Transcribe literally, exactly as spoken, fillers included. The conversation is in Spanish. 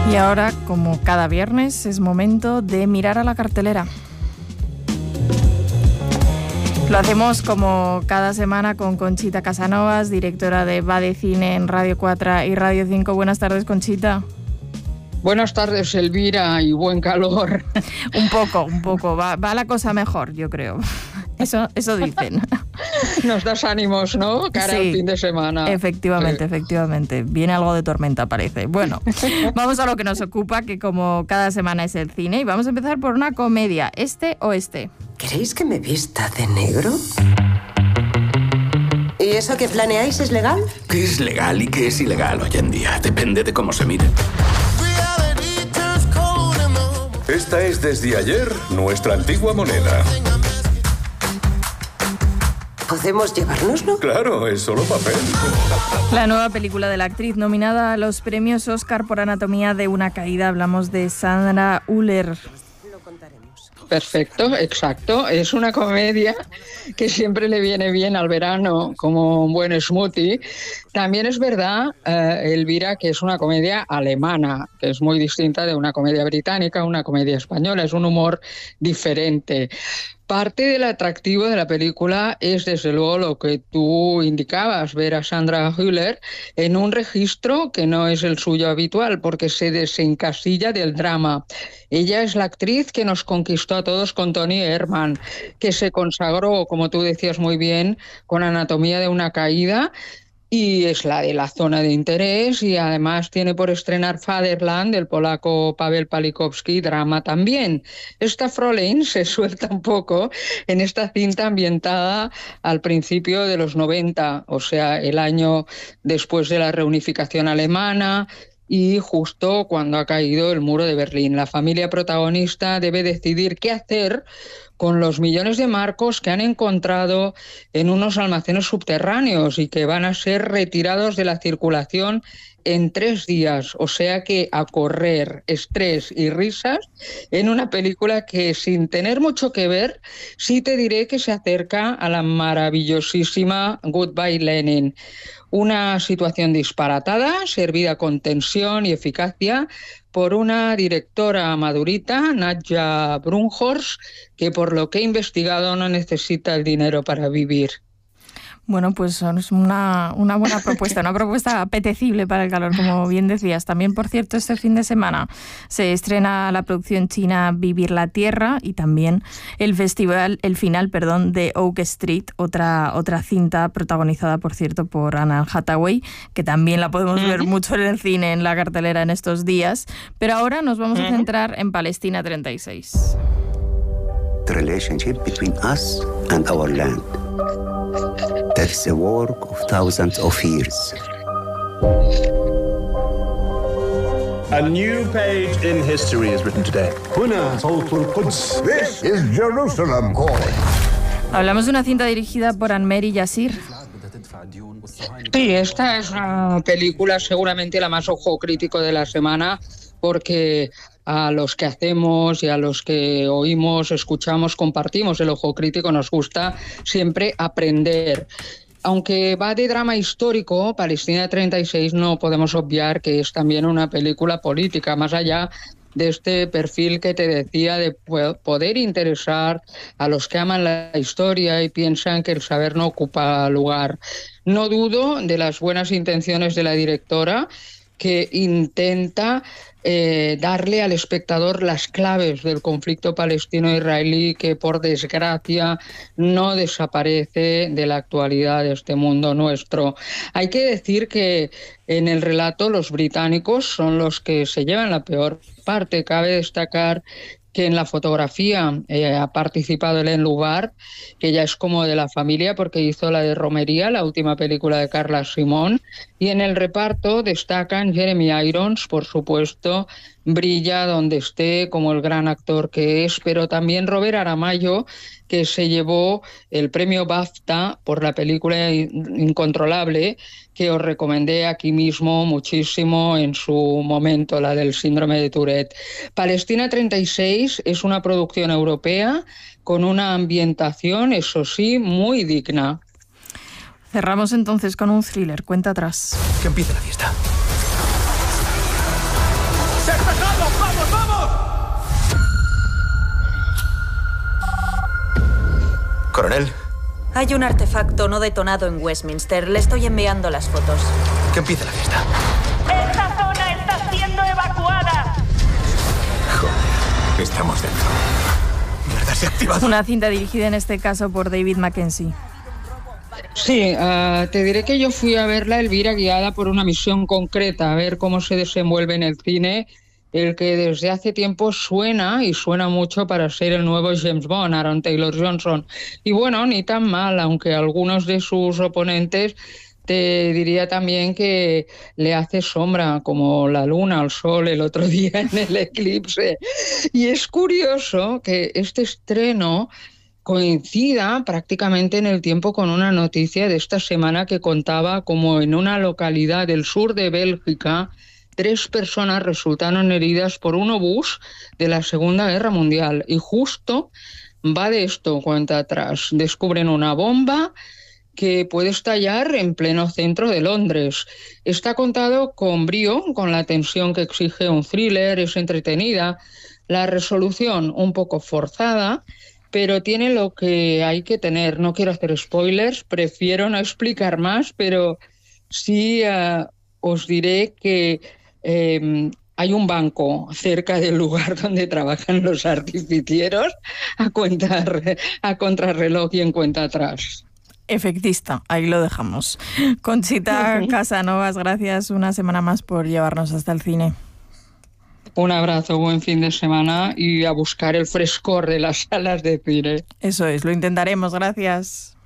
Y ahora, como cada viernes, es momento de mirar a la cartelera. Lo hacemos como cada semana con Conchita Casanovas, directora de Va de Cine en Radio cuatro y Radio cinco. Buenas tardes, Conchita. Buenas tardes, Elvira, y buen calor. Un poco, un poco. Va, va la cosa mejor, yo creo. Eso, eso dicen. Nos das ánimos, ¿no? Cara Sí, al fin de semana. Efectivamente, Sí. efectivamente. Viene algo de tormenta, parece. Bueno, vamos a lo que nos ocupa, que como cada semana es el cine. Y vamos a empezar por una comedia, este o este. ¿Queréis que me vista de negro? ¿Y eso que planeáis es legal? ¿Qué es legal y qué es ilegal hoy en día? Depende de cómo se mire. Esta es desde ayer nuestra antigua moneda. ¿Podemos llevárnoslo? Claro, es solo papel. La nueva película de la actriz nominada a los premios Oscar por Anatomía de una caída. Hablamos de Sandra Hüller. Perfecto, exacto. Es una comedia que siempre le viene bien al verano como un buen smoothie. También es verdad, eh, Elvira, que es una comedia alemana, que es muy distinta de una comedia británica, una comedia española. Es un humor diferente. Parte del atractivo de la película es, desde luego, lo que tú indicabas, ver a Sandra Hüller en un registro que no es el suyo habitual, porque se desencasilla del drama. Ella es la actriz que nos conquistó a todos con Toni Erdmann, que se consagró, como tú decías muy bien, con Anatomía de una caída, y es la de la zona de interés, y además tiene por estrenar Fatherland, del polaco Paweł Palikowski, drama también. Esta Fräulein se suelta un poco en esta cinta ambientada al principio de los noventa, o sea, el año después de la reunificación alemana, y justo cuando ha caído el muro de Berlín. La familia protagonista debe decidir qué hacer con los millones de marcos que han encontrado en unos almacenes subterráneos y que van a ser retirados de la circulación en tres días. O sea que a correr, estrés y risas en una película que, sin tener mucho que ver, sí te diré que se acerca a la maravillosísima Goodbye Lenin. Una situación disparatada, servida con tensión y eficacia por una directora madurita, Nadja Brunhorst, que por lo que he investigado no necesita el dinero para vivir. Bueno, pues es una, una buena propuesta, una propuesta apetecible para el calor, como bien decías. También, por cierto, este fin de semana se estrena la producción china Vivir la Tierra y también el festival, el final, perdón, de Oak Street, otra, otra cinta protagonizada, por cierto, por Anne Hathaway, que también la podemos ver mucho en el cine, en la cartelera en estos días. Pero ahora nos vamos a centrar en Palestina treinta y seis. The relationship between us and our land. That's the work of thousands of years. A new page in history is written today. This is Jerusalem calling. Hablamos de una cinta dirigida por Anne-Mary Yassir. Sí, esta es una película seguramente la más ojo crítico de la semana, porque a los que hacemos y a los que oímos, escuchamos, compartimos el ojo crítico, nos gusta siempre aprender. Aunque va de drama histórico, Palestina treinta y seis no podemos obviar que es también una película política, más allá de este perfil que te decía de poder interesar a los que aman la historia y piensan que el saber no ocupa lugar. No dudo de las buenas intenciones de la directora, que intenta eh, darle al espectador las claves del conflicto palestino-israelí, que por desgracia no desaparece de la actualidad de este mundo nuestro. Hay que decir que en el relato los británicos son los que se llevan la peor parte. Cabe destacar que en la fotografía eh, ha participado Hélène Louvard, que ya es como de la familia porque hizo la de Romería, la última película de Carla Simón, y en el reparto destacan Jeremy Irons, por supuesto, brilla donde esté como el gran actor que es, pero también Robert Aramayo, que se llevó el premio BAFTA por la película Incontrolable, que os recomendé aquí mismo muchísimo en su momento, la del síndrome de Tourette. Palestina treinta y seis es una producción europea con una ambientación, eso sí, muy digna. Cerramos entonces con un thriller, cuenta atrás. Que empiece la fiesta. Coronel. Hay un artefacto no detonado en Westminster. Le estoy enviando las fotos. Que empiece la fiesta. ¡Esta zona está siendo evacuada! Joder, estamos dentro. Mierda, se ha activado. Una cinta dirigida en este caso por David Mackenzie. Sí, uh, te diré que yo fui a verla, Elvira, guiada por una misión concreta, a ver cómo se desenvuelve en el cine, el que desde hace tiempo suena, y suena mucho para ser el nuevo James Bond, Aaron Taylor Johnson. Y bueno, ni tan mal, aunque algunos de sus oponentes te diría también que le hace sombra, como la luna al sol el otro día en el eclipse. Y es curioso que este estreno coincida prácticamente en el tiempo con una noticia de esta semana que contaba como en una localidad del sur de Bélgica tres personas resultaron heridas por un obús de la Segunda Guerra Mundial. Y justo va de esto cuenta atrás. Descubren una bomba que puede estallar en pleno centro de Londres. Está contado con brío, con la tensión que exige un thriller, es entretenida, la resolución un poco forzada, pero tiene lo que hay que tener. No quiero hacer spoilers, prefiero no explicar más, pero sí uh, os diré que eh, hay un banco cerca del lugar donde trabajan los artificieros a, cuenta, a contrarreloj y en cuenta atrás. Efectista, ahí lo dejamos. Conchita Casanovas, gracias una semana más por llevarnos hasta el cine. Un abrazo, buen fin de semana y a buscar el frescor de las salas de cine. Eso es, lo intentaremos, gracias.